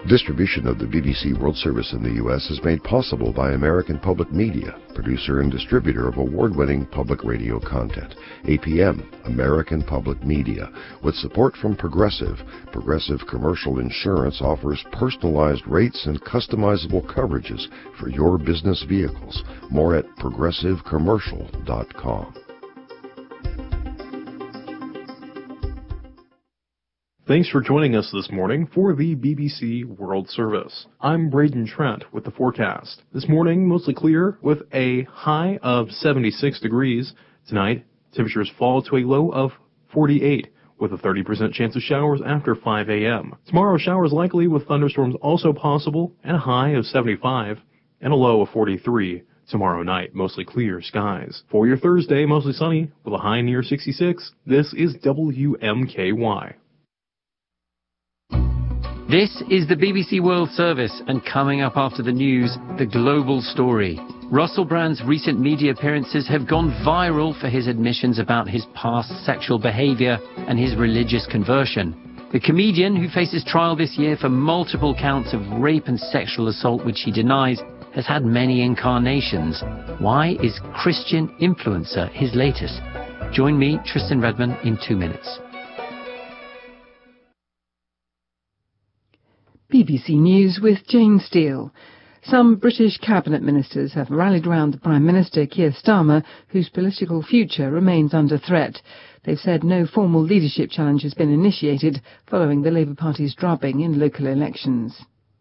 Distribution of the BBC World Service in the U.S. is made possible by American Public Media, producer and distributor of award-winning public radio content. APM, American Public Media. With support from Progressive. Progressive Commercial Insurance offers personalized rates and customizable coverages for your business vehicles. More at progressivecommercial.com. Thanks for joining us this morning for the BBC World Service. I'm Braden Trent with the forecast. This morning, mostly clear with a high of 76 degrees. Tonight, temperatures fall to a low of 48 with a 30% chance of showers after 5 a.m. Tomorrow, showers likely with thunderstorms also possible and a high of 75 and a low of 43. Tomorrow night, mostly clear skies. For your Thursday, mostly sunny with a high near 66. This is WMKY. This is the BBC World Service, and coming up after the news, the global story. Russell Brand's recent media appearances have gone viral for his admissions about his past sexual behavior and his religious conversion. The comedian, who faces trial this year for multiple counts of rape and sexual assault which he denies, has had many incarnations. Why is Christian Influencer his latest? Join me, Tristan Redman, in 2 minutes. BBC News with Jane Steele. Some British cabinet ministers have rallied round the Prime Minister, Keir Starmer, whose political future remains under threat. They've said no formal leadership challenge has been initiated following the Labour Party's drubbing in local elections.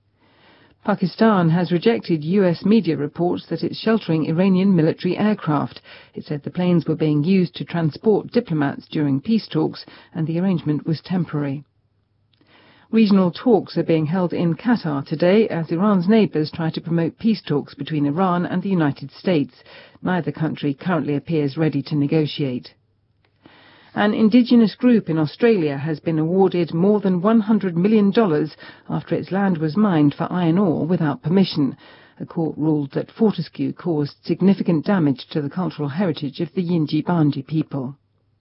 Pakistan has rejected US media reports that it's sheltering Iranian military aircraft. It said the planes were being used to transport diplomats during peace talks and the arrangement was temporary. Regional talks are being held in Qatar today as Iran's neighbours try to promote peace talks between Iran and the United States. Neither country currently appears ready to negotiate. An indigenous group in Australia has been awarded more than $100 million after its land was mined for iron ore without permission. A court ruled that Fortescue caused significant damage to the cultural heritage of the Yindjibarndi people.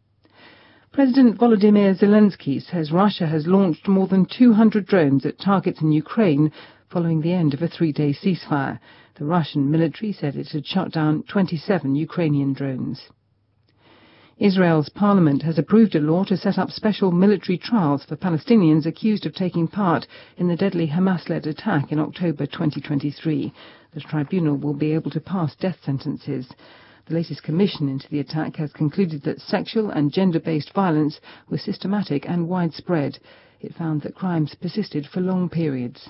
President Volodymyr Zelensky says Russia has launched more than 200 drones at targets in Ukraine following the end of a 3-day ceasefire. The Russian military said it had shot down 27 Ukrainian drones. Israel's parliament has approved a law to set up special military trials for Palestinians accused of taking part in the deadly Hamas-led attack in October 2023. The tribunal will be able to pass death sentences. The latest commission into the attack has concluded that sexual and gender-based violence was systematic and widespread. It found that crimes persisted for long periods.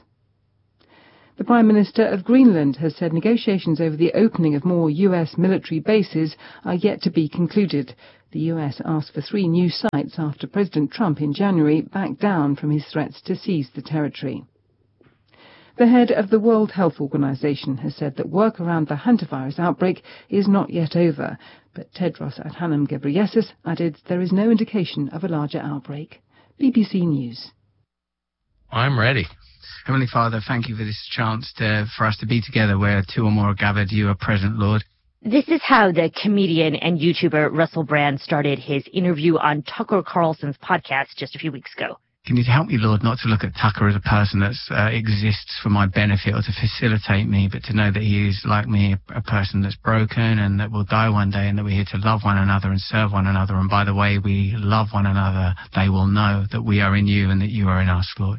The Prime Minister of Greenland has said negotiations over the opening of more US military bases are yet to be concluded. The US asked for 3 new sites after President Trump in January backed down from his threats to seize the territory. The head of the World Health Organization has said that work around the hantavirus outbreak is not yet over, but Tedros Adhanom Ghebreyesus added there is no indication of a larger outbreak. BBC News. I'm ready. Heavenly Father, thank you for this chance for us to be together where 2 or more are gathered, you are present, Lord. This is how the comedian and YouTuber Russell Brand started his interview on Tucker Carlson's podcast just a few weeks ago. Can you help me, Lord, not to look at Tucker as a person that exists for my benefit or to facilitate me, but to know that he is, like me, a person that's broken and that will die one day, and that we're here to love one another and serve one another. And by the way we love one another, they will know that we are in you and that you are in us, Lord.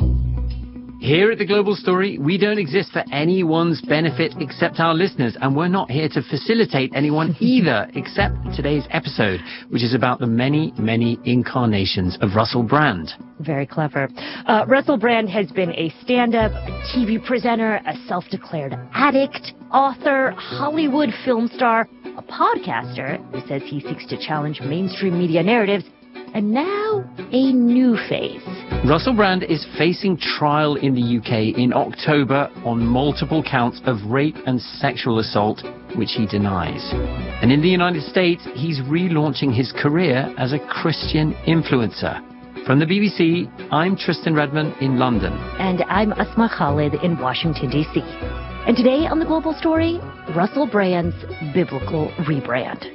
Here at The Global Story, we don't exist for anyone's benefit except our listeners, and we're not here to facilitate anyone either, except today's episode, which is about the many, many incarnations of Russell Brand. Very clever. Russell Brand has been a stand-up, a TV presenter, a self-declared addict, author, Hollywood film star, a podcaster who says he seeks to challenge mainstream media narratives, and now a new phase. Russell Brand is facing trial in the UK in October on multiple counts of rape and sexual assault, which he denies. And in the United States, he's relaunching his career as a Christian influencer. From the BBC, I'm Tristan Redman in London. And I'm Asma Khalid in Washington, D.C. And today on The Global Story, Russell Brand's biblical rebrand.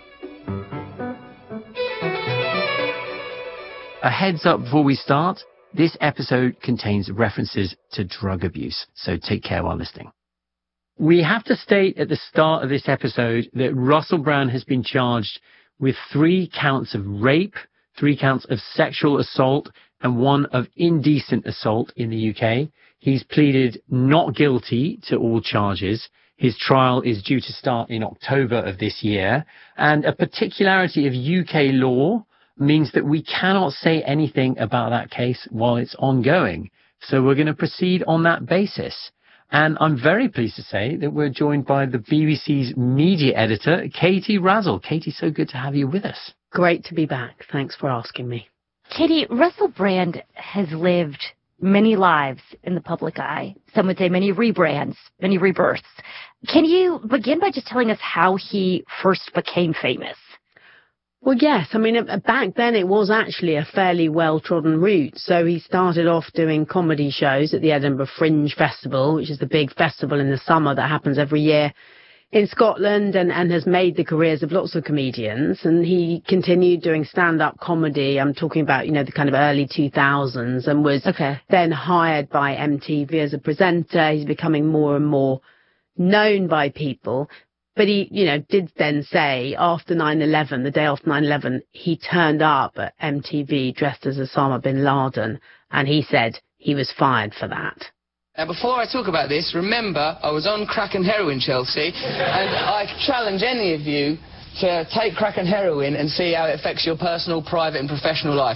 A heads up before we start, this episode contains references to drug abuse, so take care while listening. We have to state at the start of this episode that Russell Brand has been charged with 3 counts of rape, 3 counts of sexual assault, and 1 of indecent assault in the UK. He's pleaded not guilty to all charges. His trial is due to start in October of this year. And a particularity of UK law means that we cannot say anything about that case while it's ongoing. So we're going to proceed on that basis. And I'm very pleased to say that we're joined by the BBC's media editor, Katie Razzle. Katie, so good to have you with us. Great to be back. Thanks for asking me. Katie, Russell Brand has lived many lives in the public eye. Some would say many rebrands, many rebirths. Can you begin by just telling us how he first became famous? Well, yes. I mean, back then it was actually a fairly well-trodden route. So he started off doing comedy shows at the Edinburgh Fringe Festival, which is the big festival in the summer that happens every year in Scotland, and has made the careers of lots of comedians. And he continued doing stand-up comedy. I'm talking about, the kind of early 2000s, and was then hired by MTV as a presenter. He's becoming more and more known by people. But he, did then say after 9/11, the day after 9/11, he turned up at MTV dressed as Osama bin Laden, and he said he was fired for that. Now, before I talk about this, remember, I was on crack and heroin, Chelsea, and I challenge any of you to take crack and heroin and see how it affects your personal, private and professional life.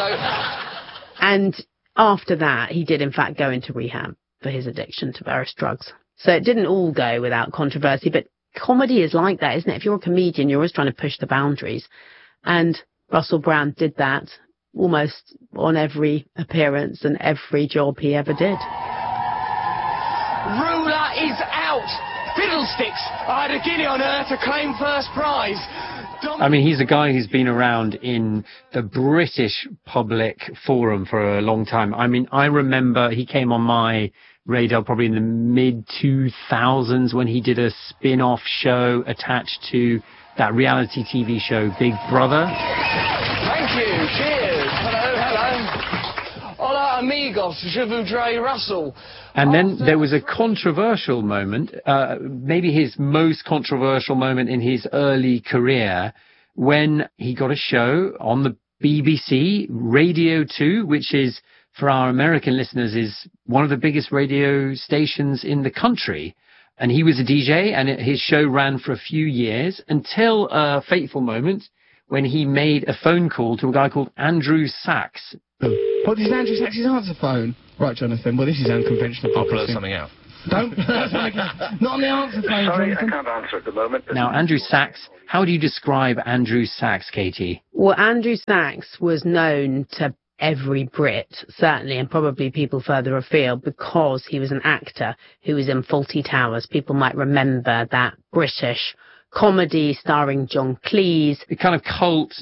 And after that, he did in fact go into rehab for his addiction to various drugs. So it didn't all go without controversy, but comedy is like that, isn't it? If you're a comedian, you're always trying to push the boundaries. And Russell Brand did that almost on every appearance and every job he ever did. Ruler is out! Fiddlesticks! I had a guinea on her to claim first prize. I mean, he's a guy who's been around in the British public forum for a long time. I mean, I remember he came on my radar probably in the mid-2000s when he did a spin-off show attached to that reality TV show Big Brother. Thank you. Cheers. Hello. Hola, amigos. Je voudrais Russell. And then there was a controversial moment, maybe his most controversial moment in his early career, when he got a show on the BBC, Radio 2, which is, for our American listeners, is one of the biggest radio stations in the country. And he was a DJ, and his show ran for a few years until a fateful moment when he made a phone call to a guy called Andrew Sachs. What is Andrew Sachs' answer phone? Right, Jonathan, well, this is unconventional. I'll blur something out. Don't blur something out. Not on the answer phone, Sorry, Jonathan. I can't answer at the moment. Now, Andrew Sachs, how do you describe Andrew Sachs, Katie? Well, Andrew Sachs was known to every Brit, certainly, and probably people further afield, because he was an actor who was in Fawlty Towers. People might remember that British comedy starring John Cleese. The kind of cult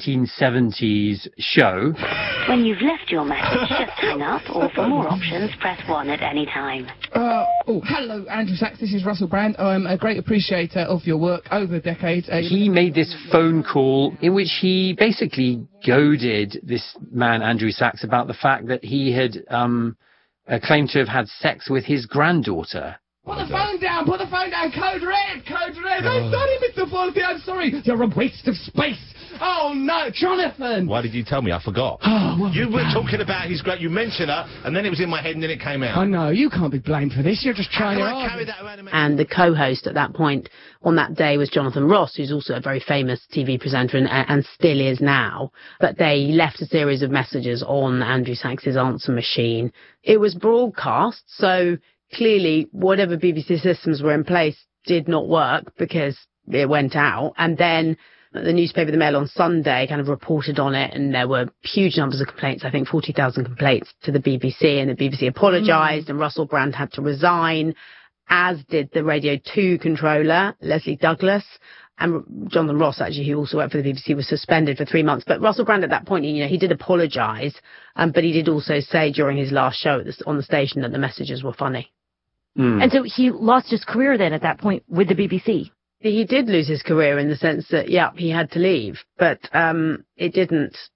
1970s show. When you've left your message, just hang up, or for more options, press 1 at any time. Hello, Andrew Sachs. This is Russell Brand. I'm a great appreciator of your work over decades. He made this phone call in which he basically goaded this man, Andrew Sachs, about the fact that he had claimed to have had sex with his granddaughter. Put the phone down! Put the phone down! Code red! Code red! I'm sorry, Mr. Fawlty, I'm sorry! You're a waste of space! Oh, no! Jonathan! Why did you tell me? I forgot. Oh, well, you were talking about his great... You mentioned her, and then it was in my head, and then it came out. I know. You can't be blamed for this. You're just trying to carry that around. And the co-host at that point on that day was Jonathan Ross, who's also a very famous TV presenter and still is now. But they left a series of messages on Andrew Sachs's answer machine. It was broadcast, so clearly whatever BBC systems were in place did not work because it went out. And then the newspaper The Mail on Sunday kind of reported on it, and there were huge numbers of complaints, I think 40,000 complaints to the BBC, and the BBC apologised, and Russell Brand had to resign, as did the Radio 2 controller, Leslie Douglas, and Jonathan Ross, actually, who also worked for the BBC, was suspended for 3 months. But Russell Brand at that point, he did apologise, but he did also say during his last show on the station that the messages were funny. And so he lost his career then at that point with the BBC. He did lose his career in the sense that, he had to leave. But it didn't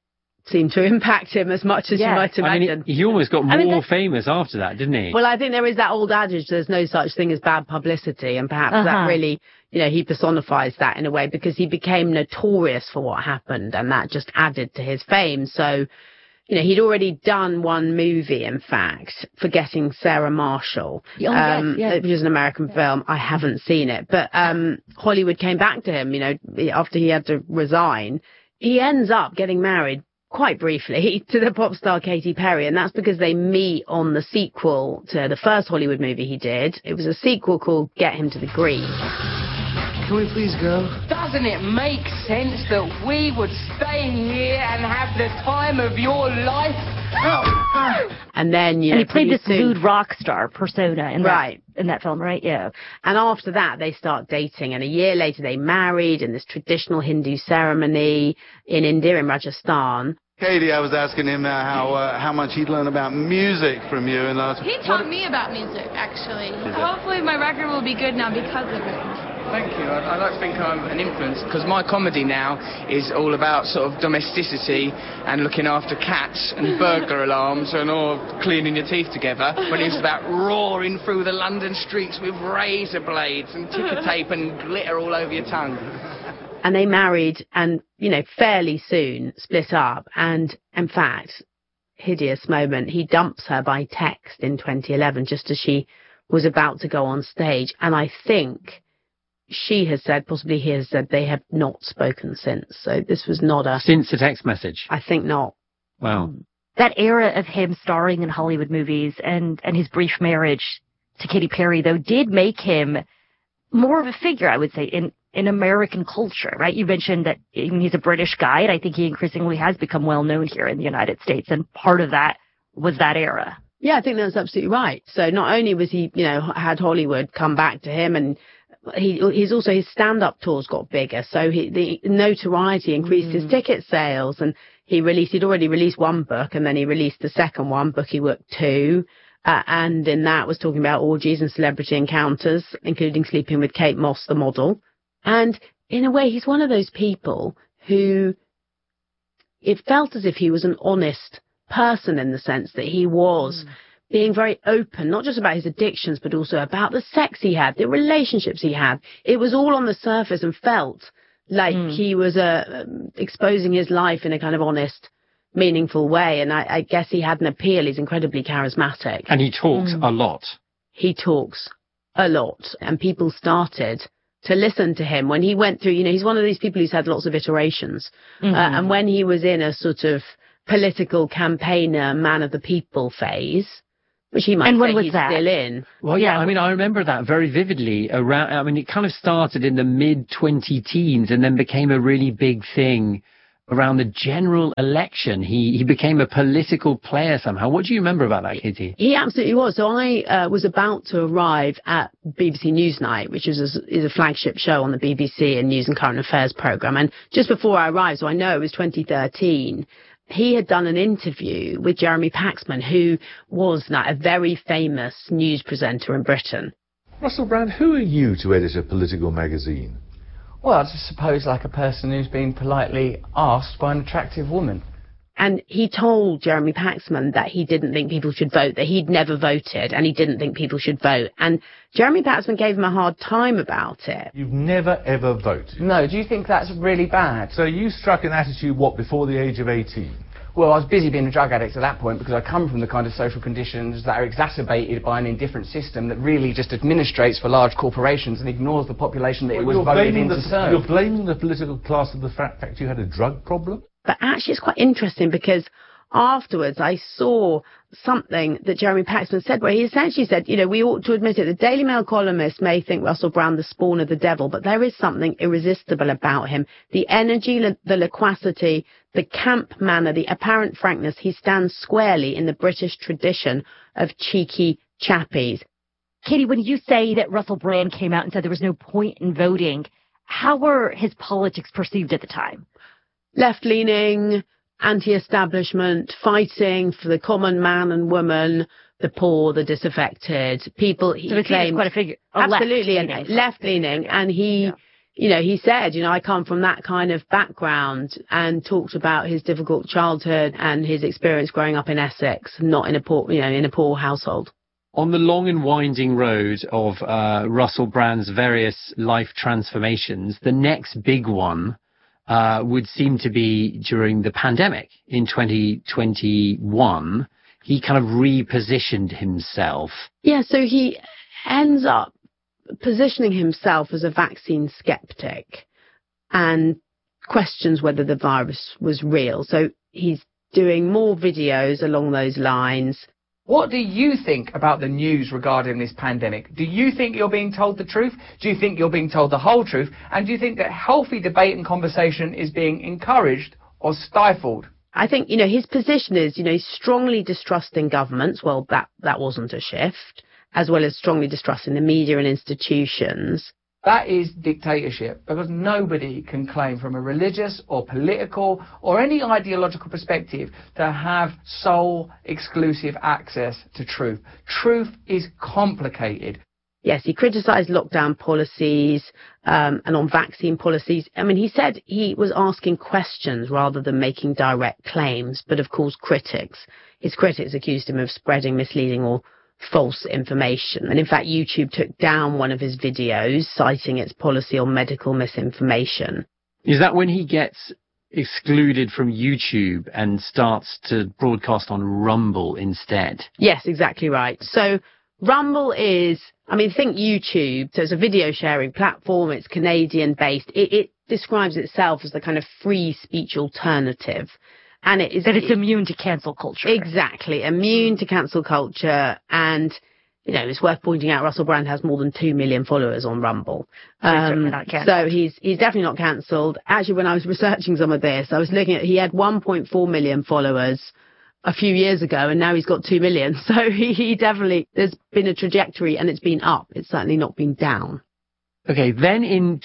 seem to impact him as much as you might imagine. I mean, he almost got more famous after that, didn't he? Well, I think there is that old adage, there's no such thing as bad publicity, and perhaps that really, he personifies that in a way, because he became notorious for what happened, and that just added to his fame. So, he'd already done one movie, in fact, Forgetting Sarah Marshall, which is an American film. I haven't seen it, but Hollywood came back to him, after he had to resign. He ends up getting married quite briefly to the pop star Katy Perry, and that's because they meet on the sequel to the first Hollywood movie he did. It was a sequel called Get Him to the Green. Can we please go? Doesn't it make sense that we would stay here and have the time of your life? And then, and he played this lewd rock star persona in that film, right? Yeah. And after that, they start dating, and a year later they married in this traditional Hindu ceremony in India, in Rajasthan. Katie, I was asking him how much he'd learned about music from you, and he taught me about music, actually. Hopefully my record will be good now because of it. Thank you. I like to think I'm an influence, because my comedy now is all about sort of domesticity and looking after cats and burglar alarms and all cleaning your teeth together, when it's about roaring through the London streets with razor blades and ticker tape and glitter all over your tongue. And they married and, fairly soon split up. And, in fact, hideous moment, he dumps her by text in 2011, just as she was about to go on stage. And I think she has said, possibly he has said, they have not spoken since. So this was not Since the text message? I think not. Wow. That era of him starring in Hollywood movies and his brief marriage to Katy Perry, though, did make him more of a figure, I would say, in American culture, right? You mentioned that he's a British guy, and I think he increasingly has become well known here in the United States, and part of that was that era. Yeah, I think that's absolutely right. So not only was he, had Hollywood come back to him, and he's also, his stand-up tours got bigger, so the notoriety increased his ticket sales, and he'd already released one book, and then he released the second one, Bookie Book 2, and in that was talking about orgies and celebrity encounters, including sleeping with Kate Moss, the model. And in a way, he's one of those people who, it felt as if he was an honest person, in the sense that he was being very open, not just about his addictions, but also about the sex he had, the relationships he had. It was all on the surface and felt like he was exposing his life in a kind of honest, meaningful way. And I guess he had an appeal. He's incredibly charismatic. And he talks a lot. He talks a lot. And people started to listen to him when he went through, he's one of these people who's had lots of iterations. And when he was in a sort of political campaigner, man of the people phase, which he might say he's still in. Well, yeah, I mean, I remember that very vividly. It kind of started in the mid-20-teens and then became a really big thing around the general election. He became a political player somehow. What do you remember about that, Katie? He absolutely was. So I was about to arrive at BBC Newsnight, which is a flagship show on the BBC and news and current affairs programme. And just before I arrived, so I know it was 2013, he had done an interview with Jeremy Paxman, who was a very famous news presenter in Britain. Russell Brand, who are you to edit a political magazine? Well, I just suppose like a person who's been politely asked by an attractive woman. And he told Jeremy Paxman that he didn't think people should vote, that he'd never voted, and he didn't think people should vote. And Jeremy Paxman gave him a hard time about it. You've never, ever voted? No, do you think that's really bad? So you struck an attitude, before the age of 18? Well, I was busy being a drug addict at that point because I come from the kind of social conditions that are exacerbated by an indifferent system that really just administrates for large corporations and ignores the population that it was voted in to serve. You're blaming the political class for the fact you had a drug problem? But actually it's quite interesting because afterwards I saw something that Jeremy Paxman said where he essentially said, we ought to admit it, the Daily Mail columnists may think Russell Brand the spawn of the devil, but there is something irresistible about him. The energy, the loquacity, the camp manner, the apparent frankness, he stands squarely in the British tradition of cheeky chappies. Katie, when you say that Russell Brand came out and said there was no point in voting, how were his politics perceived at the time? Left-leaning, anti-establishment, fighting for the common man and woman, the poor, the disaffected, people he claimed quite a figure. Absolutely, left-leaning, and he he said, I come from that kind of background, and talked about his difficult childhood and his experience growing up in Essex, not in a poor household. On the long and winding road of Russell Brand's various life transformations, the next big one would seem to be during the pandemic in 2021. He kind of repositioned himself. Yeah, so he ends up positioning himself as a vaccine skeptic and questions whether the virus was real. So he's doing more videos along those lines. What do you think about the news regarding this pandemic? Do you think you're being told the truth? Do you think you're being told the whole truth? And do you think that healthy debate and conversation is being encouraged or stifled? I think, his position is, he's strongly distrusting governments. Well, that wasn't a shift, as well as strongly distrusting the media and institutions. That is dictatorship, because nobody can claim from a religious or political or any ideological perspective to have sole exclusive access to truth. Truth is complicated. Yes, he criticised lockdown policies and on vaccine policies. I mean, he said he was asking questions rather than making direct claims. But of course, his critics accused him of spreading misleading or false information. And in fact, YouTube took down one of his videos citing its policy on medical misinformation. Is that when he gets excluded from YouTube and starts to broadcast on Rumble instead? Yes, exactly right. So Rumble is, think YouTube, so it's a video sharing platform, it's Canadian based. It describes itself as the kind of free speech alternative. And it is that it's immune to cancel culture. Exactly, immune to cancel culture. And, it's worth pointing out Russell Brand has more than 2 million followers on Rumble. So he's definitely not cancelled. Actually, when I was researching some of this, I was looking at, he had 1.4 million followers a few years ago, and now he's got 2 million. So he definitely, there's been a trajectory, and it's been up. It's certainly not been down. Okay, then in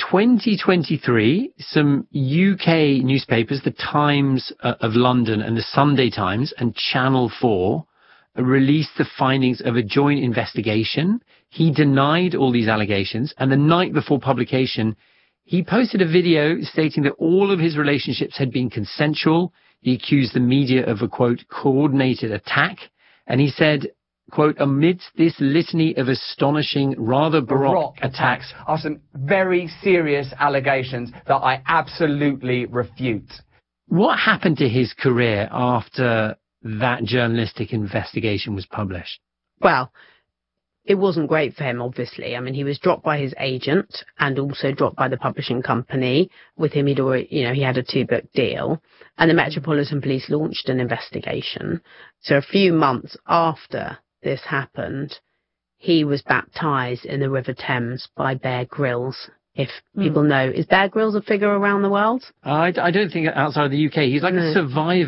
2023, some UK newspapers, the Times of London and the Sunday Times and Channel 4, released the findings of a joint investigation. He denied all these allegations, and the night before publication, he posted a video stating that all of his relationships had been consensual. He accused the media of a, quote, coordinated attack, and he said, quote, amidst this litany of astonishing, rather baroque attacks are some very serious allegations that I absolutely refute. What happened to his career after that journalistic investigation was published? Well, it wasn't great for him, obviously. He was dropped by his agent and also dropped by the publishing company. With him, he'd already, he had a 2-book deal. And the Metropolitan Police launched an investigation. So a few months after this happened, he was baptised in the River Thames by Bear Grylls. If people know, is Bear Grylls a figure around the world? I don't think outside of the UK. He's like a survivor